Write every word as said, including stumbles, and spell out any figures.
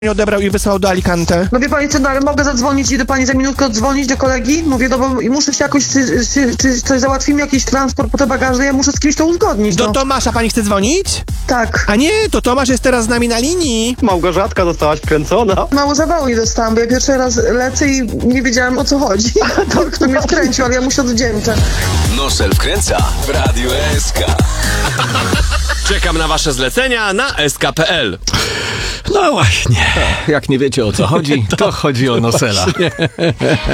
nie odebrał i wysłał do Alicante. No wie pani co, no ale mogę zadzwonić i do pani za minutkę odzwonić do kolegi? Mówię, no bo muszę się jakoś, czy, czy, czy coś załatwimy, jakiś transport po te bagaże, ja muszę z kimś to uzgodnić, Do no. Tomasza pani chce dzwonić? Tak. A nie, to Tomasz jest teraz z nami na linii. Małgorzatka została wkręcona. Mało zawału nie dostałam, bo ja pierwszy raz lecę i nie wiedziałam, o co chodzi. To kto mnie wkręcił, ale ja mu się odwdzięczę. Nosel wkręca w Radiu S K. Czekam na wasze zlecenia na s k kropka p l. No właśnie, jak nie wiecie o co chodzi, to chodzi o Nosela.